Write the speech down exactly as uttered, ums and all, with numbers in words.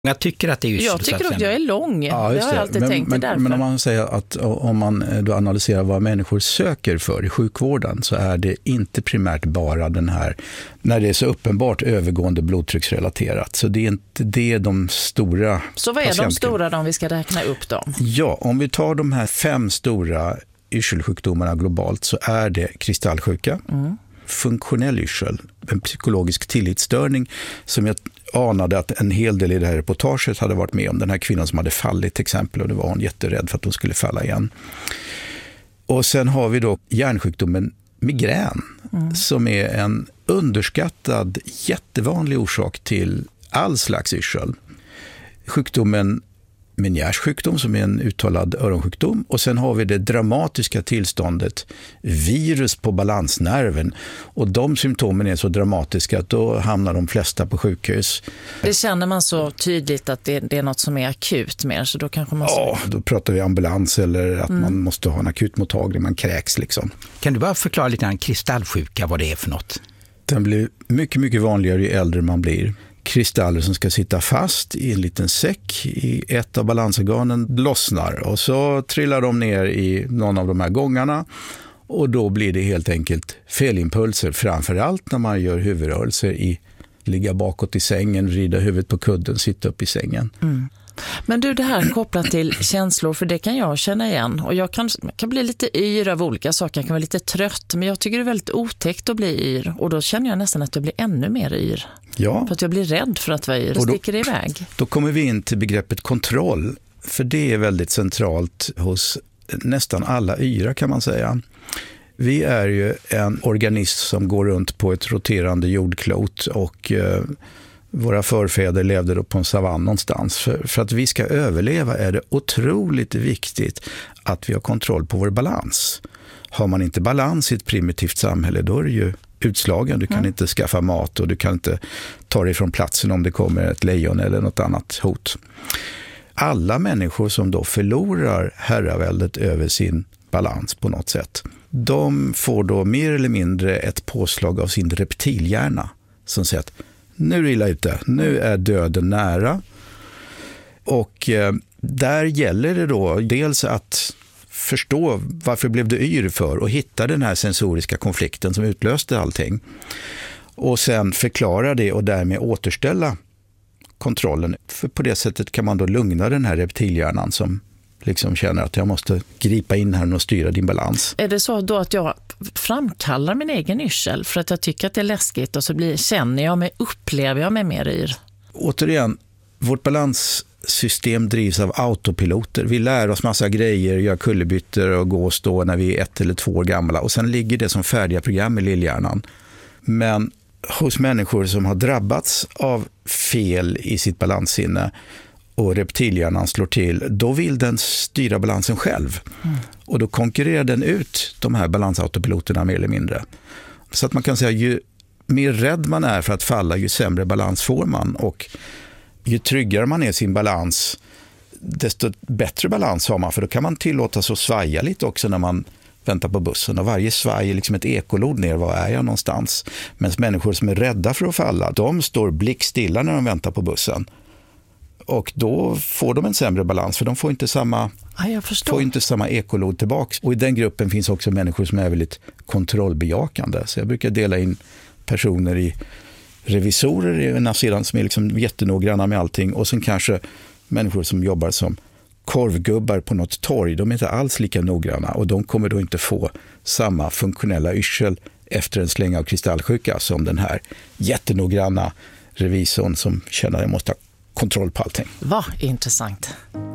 Jag tycker att det är yrsel. Jag tycker att jag är lång. Ja, det har jag alltid men, tänkt men, därför. Men om man säger att om man då analyserar vad människor söker för i sjukvården, så är det inte primärt bara den här, när det är så uppenbart övergående blodtrycksrelaterat. Så det är inte det de stora. Så vad är de stora om vi ska räkna upp dem? Ja, om vi tar de här fem stora yrselsjukdomarna globalt, så är det kristallsjuka, mm. funktionell yrsel, en psykologisk tillitsstörning som jag anade att en hel del i det här reportaget hade varit med om. Den här kvinnan som hade fallit till exempel, och det var hon jätterädd för att hon skulle falla igen. Och sen har vi då hjärnsjukdomen migrän, mm. som är en underskattad jättevanlig orsak till all slags yrsel. Sjukdomen Menières sjukdom som är en uttalad öronsjukdom, och sen har vi det dramatiska tillståndet virus på balansnerven, och de symptomen är så dramatiska att då hamnar de flesta på sjukhus. Det känner man så tydligt att det, det är något som är akut mer, så då kanske man... Ja, då pratar vi ambulans eller att mm. man måste ha en akutmottagning, man kräks liksom. Kan du bara förklara lite grann kristallsjuka, vad det är för något? Den blir mycket, mycket vanligare ju äldre man blir. Kristaller som ska sitta fast i en liten säck i ett av balansorganen lossnar, och så trillar de ner i någon av de här gångarna, och då blir det helt enkelt felimpulser, framförallt när man gör huvudrörelser i ligga bakåt i sängen, vrida huvudet på kudden, sitta upp i sängen. Mm. Men du, det här kopplat till känslor, för det kan jag känna igen. Och jag kan, kan bli lite yr av olika saker, jag kan vara lite trött, men jag tycker det är väldigt otäckt att bli yr. Och då känner jag nästan att jag blir ännu mer yr. Ja. För att jag blir rädd för att vara yr och, och då, sticker iväg. Då kommer vi in till begreppet kontroll, för det är väldigt centralt hos nästan alla yra kan man säga. Vi är ju en organism som går runt på ett roterande jordklot, och eh, våra förfäder levde då på en savann någonstans. För, för att vi ska överleva är det otroligt viktigt att vi har kontroll på vår balans. Har man inte balans i ett primitivt samhälle, då är det ju utslagen. Du kan mm. inte skaffa mat, och du kan inte ta dig från platsen om det kommer ett lejon eller något annat hot. Alla människor som då förlorar herraväldet över sin balans på något sätt, de får då mer eller mindre ett påslag av sin reptilhjärna som säger att nu är det illa ute, nu är döden nära. Och eh, där gäller det då dels att förstå varför blev du yr för, och hitta den här sensoriska konflikten som utlöste allting. Och sen förklara det och därmed återställa kontrollen. För på det sättet kan man då lugna den här reptilhjärnan som liksom känner att jag måste gripa in här och styra din balans. Är det så då att jag framkallar min egen yrsel för att jag tycker att det är läskigt, och så blir, känner jag mig, upplever jag mig mer yr? Återigen, vårt balanssystem drivs av autopiloter. Vi lär oss massa grejer, gör kullerbyttor och gå och stå när vi är ett eller två år gamla, och sen ligger det som färdiga program i lillhjärnan. Men hos människor som har drabbats av fel i sitt balanssinne och reptilhjärnan slår till, då vill den styra balansen själv. Mm. Och då konkurrerar den ut de här balansautopiloterna mer eller mindre. Så att man kan säga, ju mer rädd man är för att falla, ju sämre balans får man. Och ju tryggare man är i sin balans, desto bättre balans har man. För då kan man tillåta sig att svaja lite också när man väntar på bussen. Och varje svaj är liksom ett ekolod ner, var är jag någonstans? Men människor som är rädda för att falla, de står blickstilla när de väntar på bussen. Och då får de en sämre balans, för de får inte samma, ja, jag förstår. får inte samma ekolod tillbaka. Och i den gruppen finns också människor som är väldigt kontrollbejakande. Så jag brukar dela in personer i revisorer i ena sidan som är liksom jättenoggranna med allting, och sen kanske människor som jobbar som korvgubbar på något torg. De är inte alls lika noggranna, och de kommer då inte få samma funktionella yrsel efter en släng av kristallsjuka som den här jättenoggranna revisorn som känner att jag måste ha kontroll på allting. Vad intressant.